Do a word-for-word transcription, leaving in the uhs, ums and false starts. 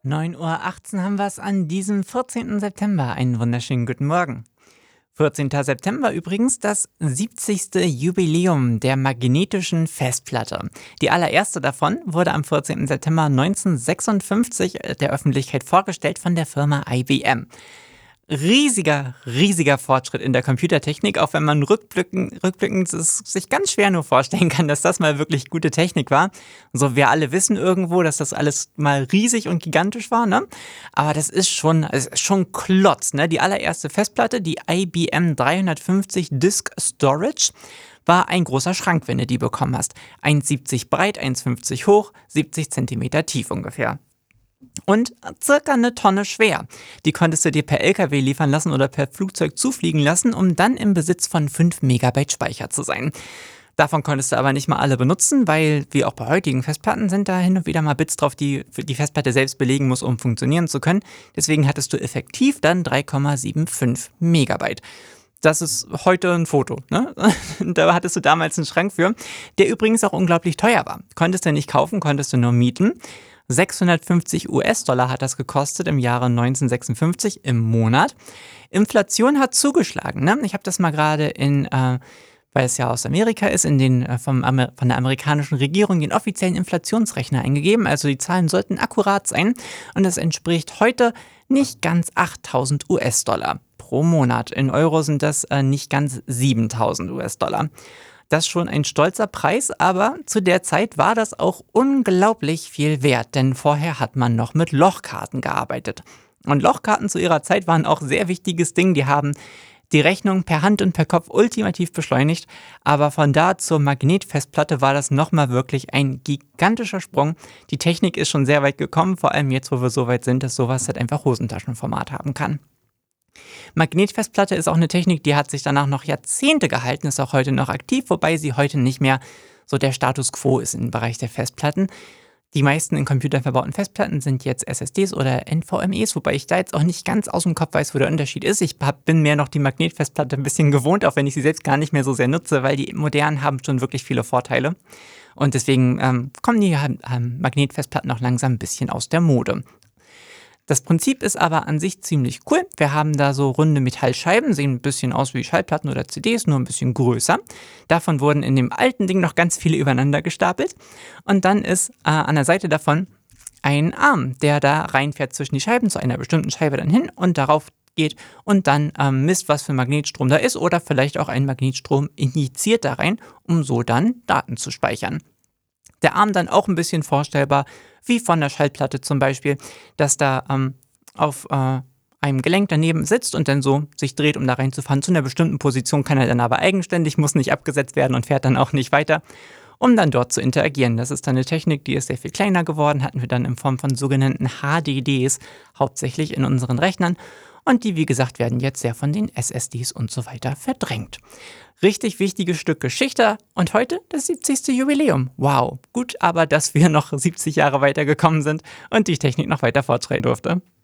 neun Uhr achtzehn haben wir es an diesem vierzehnten September. Einen wunderschönen guten Morgen. vierzehnten September übrigens das siebzigste Jubiläum der magnetischen Festplatte. Die allererste davon wurde am vierzehnten September neunzehnhundertsechsundfünfzig der Öffentlichkeit vorgestellt von der Firma I B M. Riesiger, riesiger Fortschritt in der Computertechnik, auch wenn man rückblickend, rückblickend es sich ganz schwer nur vorstellen kann, dass das mal wirklich gute Technik war. So, wir alle wissen irgendwo, dass das alles mal riesig und gigantisch war, ne? Aber das ist schon, es ist schon Klotz, ne? Die allererste Festplatte, die I B M dreihundertfünfzig Disk Storage, war ein großer Schrank, wenn du die bekommen hast. eins Komma siebzig breit, eins Komma fünfzig hoch, siebzig Zentimeter tief ungefähr. Und circa eine Tonne schwer. Die konntest du dir per L K W liefern lassen oder per Flugzeug zufliegen lassen, um dann im Besitz von fünf Megabyte Speicher zu sein. Davon konntest du aber nicht mal alle benutzen, weil, wie auch bei heutigen Festplatten, sind da hin und wieder mal Bits drauf, die die Festplatte selbst belegen muss, um funktionieren zu können. Deswegen hattest du effektiv dann drei Komma fünfundsiebzig Megabyte. Das ist heute ein Foto, ne? Da hattest du damals einen Schrank für, der übrigens auch unglaublich teuer war. Konntest du nicht kaufen, konntest du nur mieten. sechshundertfünfzig US-Dollar hat das gekostet im Jahre neunzehnhundertsechsundfünfzig im Monat. Inflation hat zugeschlagen, ne? Ich habe das mal gerade in, äh, weil es ja aus Amerika ist, in den äh, vom Amer- von der amerikanischen Regierung den offiziellen Inflationsrechner eingegeben. Also die Zahlen sollten akkurat sein und das entspricht heute nicht ganz achttausend US-Dollar pro Monat. In Euro sind das äh, nicht ganz siebentausend US-Dollar. Das ist schon ein stolzer Preis, aber zu der Zeit war das auch unglaublich viel wert, denn vorher hat man noch mit Lochkarten gearbeitet. Und Lochkarten zu ihrer Zeit waren auch ein sehr wichtiges Ding, die haben die Rechnung per Hand und per Kopf ultimativ beschleunigt, aber von da zur Magnetfestplatte war das nochmal wirklich ein gigantischer Sprung. Die Technik ist schon sehr weit gekommen, vor allem jetzt, wo wir so weit sind, dass sowas halt einfach Hosentaschenformat haben kann. Magnetfestplatte ist auch eine Technik, die hat sich danach noch Jahrzehnte gehalten, ist auch heute noch aktiv, wobei sie heute nicht mehr so der Status quo ist im Bereich der Festplatten. Die meisten in Computern verbauten Festplatten sind jetzt S S Ds oder N V M Es, wobei ich da jetzt auch nicht ganz aus dem Kopf weiß, wo der Unterschied ist. Ich hab, bin mehr noch die Magnetfestplatte ein bisschen gewohnt, auch wenn ich sie selbst gar nicht mehr so sehr nutze, weil die modernen haben schon wirklich viele Vorteile. Und deswegen ähm, kommen die ähm, Magnetfestplatten noch langsam ein bisschen aus der Mode. Das Prinzip ist aber an sich ziemlich cool. Wir haben da so runde Metallscheiben, sehen ein bisschen aus wie Schallplatten oder C Ds, nur ein bisschen größer. Davon wurden in dem alten Ding noch ganz viele übereinander gestapelt. Und dann ist äh, an der Seite davon ein Arm, der da reinfährt zwischen die Scheiben, zu einer bestimmten Scheibe dann hin und darauf geht und dann ähm, misst, was für Magnetstrom da ist oder vielleicht auch einen Magnetstrom injiziert da rein, um so dann Daten zu speichern. Der Arm dann auch ein bisschen vorstellbar, wie von der Schallplatte zum Beispiel, dass da ähm, auf äh, einem Gelenk daneben sitzt und dann so sich dreht, um da reinzufahren. Zu einer bestimmten Position kann er dann aber eigenständig, muss nicht abgesetzt werden und fährt dann auch nicht weiter, um dann dort zu interagieren. Das ist dann eine Technik, die ist sehr viel kleiner geworden, hatten wir dann in Form von sogenannten H D Ds, hauptsächlich in unseren Rechnern. Und die, wie gesagt, werden jetzt sehr von den S S Ds und so weiter verdrängt. Richtig wichtiges Stück Geschichte und heute das siebzigste Jubiläum. Wow, gut, aber dass wir noch siebzig Jahre weitergekommen sind und die Technik noch weiter fortschreiten durfte.